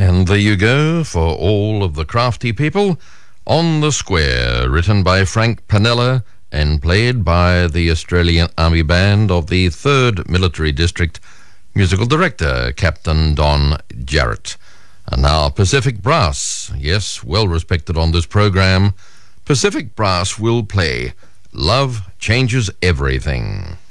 And there you go for all of the crafty people. On the Square, written by Frank Panella and played by the Australian Army Band of the 3rd Military District, musical director Captain Don Jarrett. And now Pacific Brass, yes, well respected on this program. Pacific Brass will play Love Changes Everything.